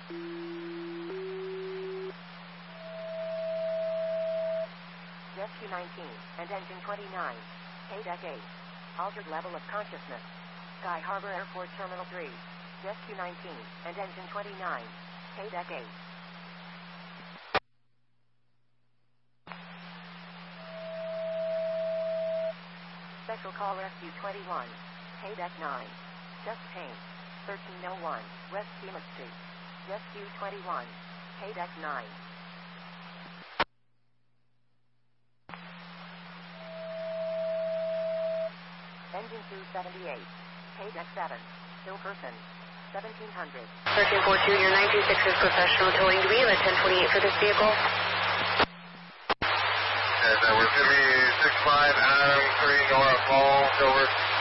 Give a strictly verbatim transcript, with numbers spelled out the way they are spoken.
Rescue nineteen and engine twenty-nine. K-Deck eight. Altered level of consciousness. Sky Harbor Airport Terminal three. Rescue nineteen and engine twenty-nine. K-Deck eight. Special call Rescue twenty-one. K-Deck nine. Chest pain. thirteen oh one West Kima Street. Rescue twenty-one. K-Deck nine. Engine two seventy-eight. K-Deck seven. Still person. seventeen hundred. thirteen forty-two, your nine two six is professional towing. Do we have a ten twenty-eight for this vehicle? Yes, uh, we're going to be six five Adam three Nora Falls over.